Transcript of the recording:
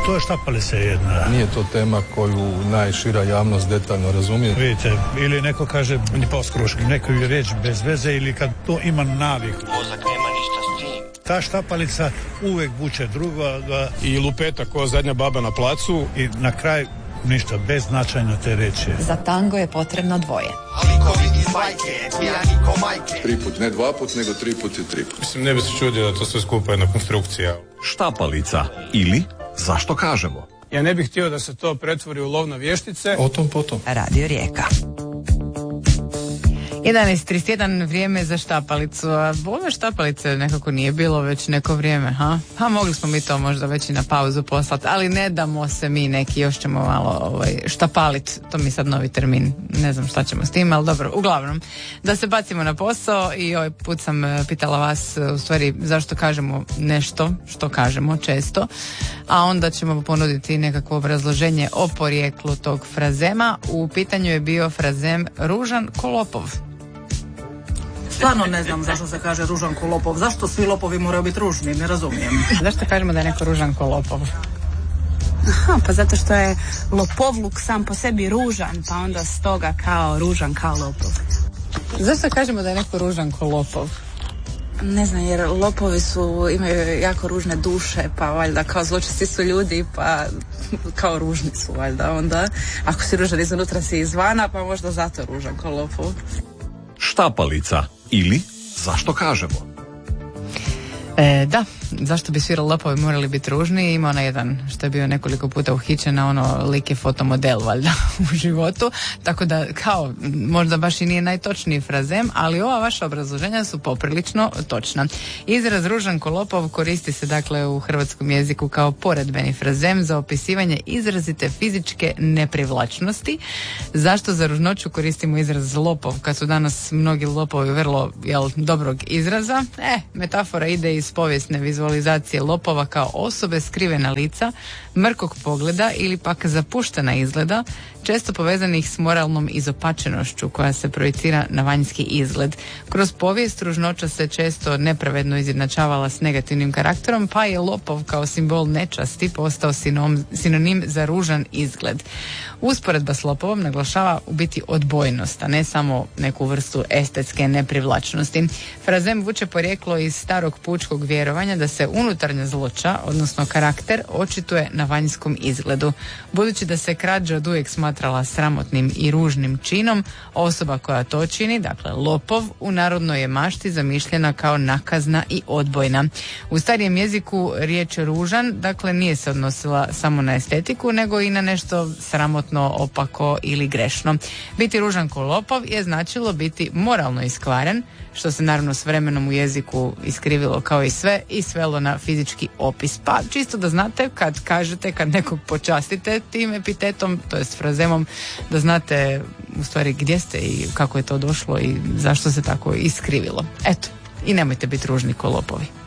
To je štapalica jedna. Nije to tema koju najšira javnost detaljno razumije. Vidite, ili neko kaže poskruški, neko je riječ bez veze ili kad to ima naviku. Mozak nema ništa s tim. Ta štapalica uvijek vuče drugoga. I lupeta ko zadnja baba na placu. I na kraj ništa, beznačajno te reči. Za tango je potrebno dvoje. Tri put, ne dva put, nego tri put i tri put. Mislim, ne bi se čudio da to sve skupa jedna konstrukcija. Štapalica ili zašto kažemo? Ja ne bih htio da se to pretvori u lov na vještice. O tom potom. Radio Rijeka. 11:31, vrijeme za štapalicu. A ove štapalice nekako nije bilo već neko vrijeme, ha? Ha, mogli smo mi to možda već i na pauzu poslati, ali ne damo se mi neki, još ćemo malo štapalit, to mi sad novi termin, ne znam šta ćemo s tim, ali dobro, uglavnom, da se bacimo na posao i ovaj put sam pitala vas u stvari zašto kažemo nešto što kažemo često, a onda ćemo ponuditi nekakvo obrazloženje o porijeklu tog frazema. U pitanju je bio frazem ružan ko lopov. Stvarno ne znam zašto se kaže ružan ko lopov. Zašto svi lopovi moraju biti ružni? Ne razumijem. Zašto kažemo da je neko ružan ko lopov? Aha, pa zato što je lopovluk sam po sebi ružan, pa onda stoga kao ružan kao lopov. Zašto kažemo da je neko ružan ko lopov? Ne znam, jer lopovi imaju jako ružne duše, pa valjda kao zločesti su ljudi, pa kao ružni su valjda onda. Ako si ružan iznutra si izvana, pa možda zato ružan ko lopov. Štapalica ili zašto kažemo? Da, zašto bi svi lopovi morali biti ružni? Ima ona jedan što je bio nekoliko puta uhićen, lik je fotomodel valjda u životu, tako da kao možda baš i nije najtočniji frazem, ali ova vaša obrazloženja su poprilično točna. Izraz ružan ko lopov koristi se dakle u hrvatskom jeziku kao poredbeni frazem za opisivanje izrazite fizičke neprivlačnosti. Zašto za ružnoću koristimo izraz lopov kad su danas mnogi lopovi vrlo dobrog izraza? Metafora ide iz povijesne vizualizacije lopova kao osobe skrivena lica, mrkog pogleda ili pak zapuštena izgleda, često povezanih s moralnom izopačenošću koja se projicira na vanjski izgled. Kroz povijest ružnoća se često nepravedno izjednačavala s negativnim karakterom, pa je lopov kao simbol nečasti postao sinonim za ružan izgled. Usporedba s lopovom naglašava u biti odbojnost, a ne samo neku vrstu estetske neprivlačnosti. Frazem vuče porijeklo iz starog pučkog vjerovanja da se unutarnja zloća, odnosno karakter, očituje na vanjskom izgledu. Budući da se krađa oduvijek smatrala sramotnim i ružnim činom, osoba koja to čini, dakle lopov, u narodnoj je mašti zamišljena kao nakazna i odbojna. U starijem jeziku riječ ružan, dakle, nije se odnosila samo na estetiku, nego i na nešto sramotno, opako ili grešno. Biti ružan ko lopov je značilo biti moralno iskvaren, što se naravno s vremenom u jeziku iskrivilo kao i sve i svelo na fizički opis. Pa čisto da znate kad nekog počastite tim epitetom, to jest frazemom, da znate u stvari gdje ste i kako je to došlo i zašto se tako iskrivilo. Eto, i nemojte biti ružni ko lopovi.